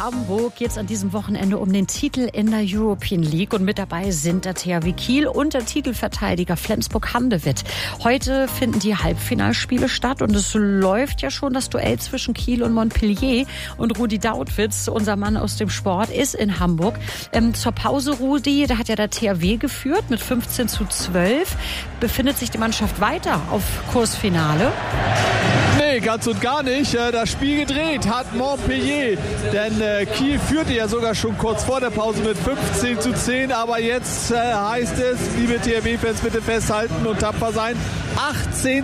Hamburg geht es an diesem Wochenende um den Titel in der European League. Und mit dabei sind der THW Kiel und der Titelverteidiger Flensburg-Handewitt. Heute finden die Halbfinalspiele statt und es läuft ja schon das Duell zwischen Kiel und Montpellier. Und Rudi Dautwitz, unser Mann aus dem Sport, ist in Hamburg. Zur Pause, Rudi, da hat ja der THW geführt mit 15:12. Befindet sich die Mannschaft weiter auf Kursfinale? Nee, ganz und gar nicht. Das Spiel gedreht hat Montpellier. Denn Kiel führte ja sogar schon kurz vor der Pause mit 15:10. Aber jetzt heißt es, liebe THW-Fans, bitte festhalten und tapfer sein. 18